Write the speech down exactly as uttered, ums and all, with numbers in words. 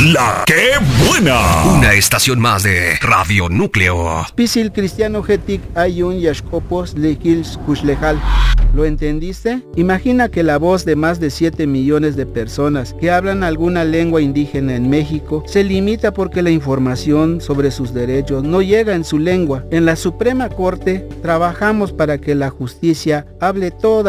La que buena. Una estación más de Radio Núcleo. Pisil cristiano getik ayun yashkopos lekils kushlejal. ¿Lo entendiste? Imagina que la voz de más de siete millones de personas que hablan alguna lengua indígena en México se limita porque la información sobre sus derechos no llega en su lengua. En la Suprema Corte trabajamos para que la justicia hable toda